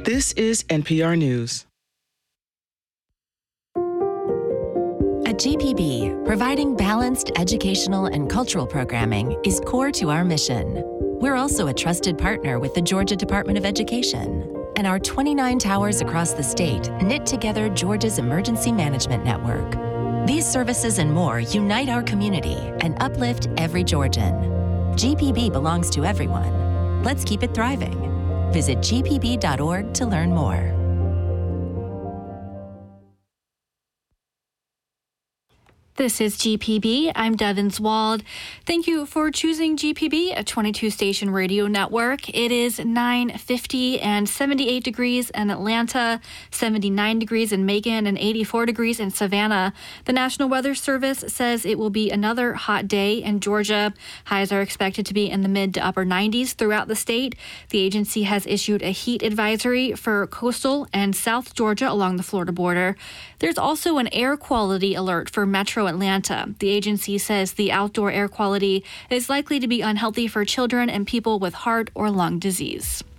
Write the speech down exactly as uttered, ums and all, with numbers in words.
This is N P R News. At G P B, providing balanced educational and cultural programming is core to our mission. We're also a trusted partner with the Georgia Department of Education, and our twenty-nine towers across the state knit together Georgia's emergency management network. These services and more unite our community and uplift every Georgian. G P B belongs to everyone. Let's keep it thriving. Visit G P B dot org to learn more. This is G P B. I'm Devins Wald. Thank you for choosing G P B, a twenty-two station radio network. It is nine fifty and seventy-eight degrees in Atlanta, seventy-nine degrees in Macon, and eighty-four degrees in Savannah. The National Weather Service says it will be another hot day in Georgia. Highs are expected to be in the mid to upper nineties throughout the state. The agency has issued a heat advisory for coastal and South Georgia along the Florida border. There's also an air quality alert for Metro Atlanta. The agency says the outdoor air quality is likely to be unhealthy for children and people with heart or lung disease.